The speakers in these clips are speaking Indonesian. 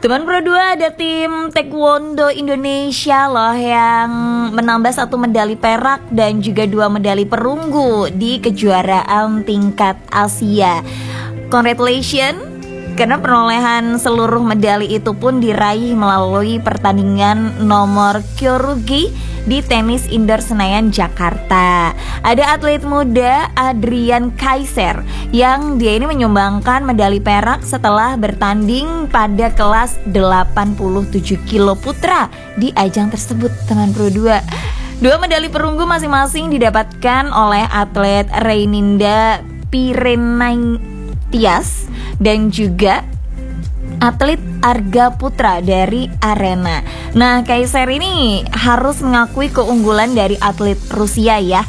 Teman Pro 2, ada tim Taekwondo Indonesia loh yang menambah 1 medali perak dan juga 2 medali perunggu di kejuaraan tingkat Asia. Congratulations, karena perolehan seluruh medali itu pun diraih melalui pertandingan nomor Kyorugi di tenis indoor Senayan, Jakarta. Ada atlet muda Adrian Kaiser yang dia ini menyumbangkan medali perak setelah bertanding pada kelas 87 kilo putra di ajang tersebut, teman Pro 2. 2 medali perunggu masing-masing didapatkan oleh atlet Reininda Pirenaitias dan juga atlet Arga Putra dari Arena. Nah, Kaiser ini harus mengakui keunggulan dari atlet Rusia ya,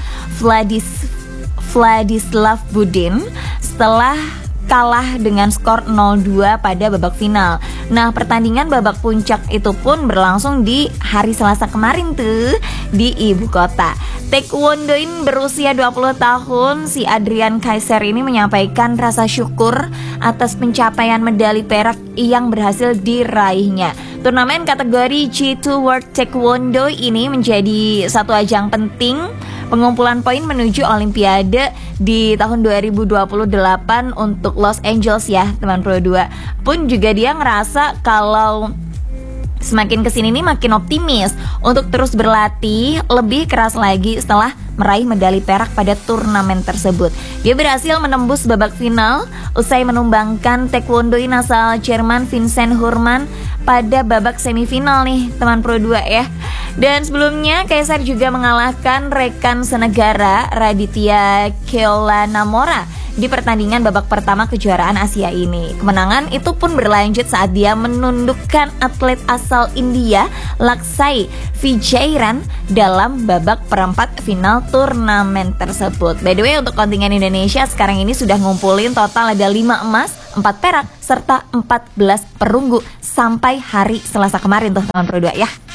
Vladislav Budin, setelah kalah dengan skor 0-2 pada babak final. Nah, pertandingan babak puncak itu pun berlangsung di hari Selasa kemarin tuh di ibu kota. Taekwondoin berusia 20 tahun, si Adrian Kaiser ini menyampaikan rasa syukur atas pencapaian medali perak yang berhasil diraihnya. Turnamen kategori G2 World Taekwondo ini menjadi satu ajang penting pengumpulan poin menuju Olimpiade di tahun 2028 untuk Los Angeles ya, teman Pro 2. Pun juga dia ngerasa kalau semakin kesini nih makin optimis untuk terus berlatih lebih keras lagi setelah meraih medali perak pada turnamen tersebut. Dia berhasil menembus babak final usai menumbangkan taekwondoin asal Jerman Vincent Hurman pada babak semifinal nih, teman Pro 2 ya. Dan sebelumnya Kaiser juga mengalahkan rekan senegara Raditya Keolanamora di pertandingan babak pertama kejuaraan Asia ini. Kemenangan itu pun berlanjut saat dia menundukkan atlet asal India Laksai Vijayran dalam babak perempat final turnamen tersebut. By the way, untuk kontingen Indonesia sekarang ini sudah ngumpulin total ada 5 emas, 4 perak serta 14 perunggu sampai hari Selasa kemarin tuh, teman Pro 2 ya.